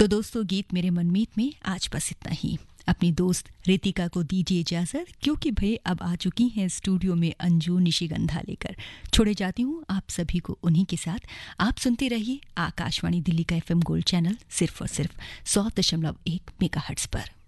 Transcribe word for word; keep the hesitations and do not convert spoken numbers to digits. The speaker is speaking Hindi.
तो दोस्तों, गीत मेरे मनमीत में आज बस इतना ही। अपनी दोस्त रितिका को दीजिए इजाजत, क्योंकि भाई अब आ चुकी हैं स्टूडियो में अंजू निशिगंधा लेकर। छोड़े जाती हूँ आप सभी को उन्हीं के साथ। आप सुनते रहिए आकाशवाणी दिल्ली का एफएम गोल्ड चैनल, सिर्फ और सिर्फ सौ दशमलव एक मेगाहर्ट्ज पर।